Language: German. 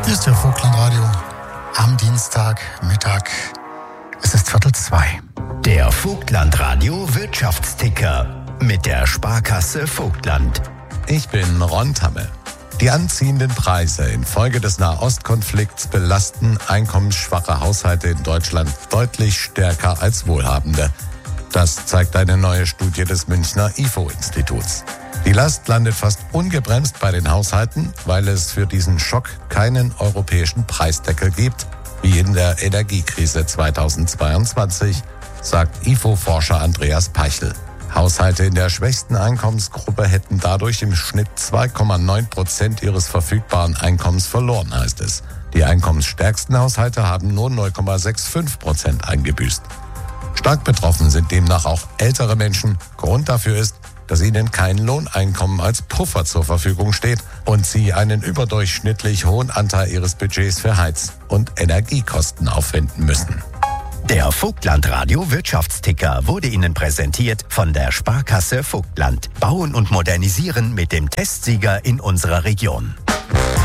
Hier ist der Vogtlandradio am Dienstagmittag. Es ist 1:45. Der Vogtlandradio Wirtschaftsticker mit der Sparkasse Vogtland. Ich bin Ron Tamme. Die anziehenden Preise infolge des Nahostkonflikts belasten einkommensschwache Haushalte in Deutschland deutlich stärker als wohlhabende. Das zeigt eine neue Studie des Münchner IFO-Instituts. Die Last landet fast ungebremst bei den Haushalten, weil es für diesen Schock keinen europäischen Preisdeckel gibt, wie in der Energiekrise 2022, sagt IFO-Forscher Andreas Peichel. Haushalte in der schwächsten Einkommensgruppe hätten dadurch im Schnitt 2,9% ihres verfügbaren Einkommens verloren, heißt es. Die einkommensstärksten Haushalte haben nur 0,65% eingebüßt. Stark betroffen sind demnach auch ältere Menschen. Grund dafür ist, dass ihnen kein Lohneinkommen als Puffer zur Verfügung steht und sie einen überdurchschnittlich hohen Anteil ihres Budgets für Heiz- und Energiekosten aufwenden müssen. Der Vogtlandradio Wirtschaftsticker wurde Ihnen präsentiert von der Sparkasse Vogtland. Bauen und modernisieren mit dem Testsieger in unserer Region.